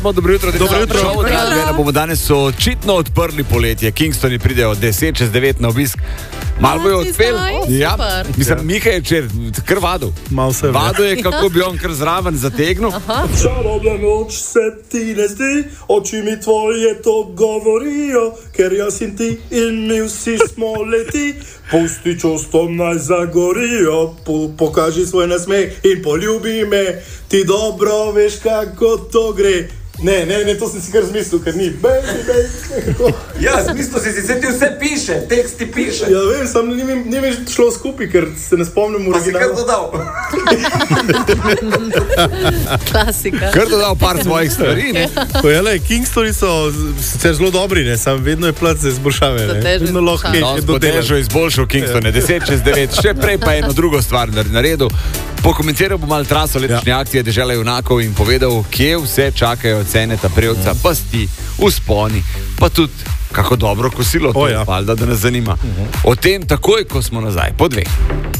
Dobro jutro, Dobro jutro. Da bomo danes očitno odprli poletje. Kingstoni pridejo 10:09 na obisk. Malo bojo odpeli. Ja, mislim, Miha je včeraj kar vadil. Malo se Vadil je, kako bi on kar zraven zategnil. Čarobna noč se ti ne zdi, oči mi tvoje to govorijo, ker jaz in ti in mi vsi smo leti. Pusti čustom naj zagorijo, pokaži svoj nasmeh in poljubi me, ti dobro veš, kako to gre. Ne, to sem si kar zmislil, ker ni. Ja, zmislil si, se ti vse piše, tekst ti piše. Ja, vem, sam ni mi šlo skupaj, ker se ne spomnim originala. Pa si kar dodal. Klasika. Kar dodal par svojih stvari, ne? Pojele, Kingstoni so sicer zelo dobri, ne, sam vedno je plac za izboljšave, ne. Vedno lahko je Danes bo dodelati. težo izboljšal Kingstone, 10:09, še prej pa eno drugo stvar naredil. Pokomentiral bo malo traso letošnje akcije Dežela junakov in povedal, kje vse čakajo cene Taprevca, pasti, vzponi, pa tudi kako dobro kosilo, to, ja. valjda, da nas zanima. O tem takoj, ko smo nazaj, po 2.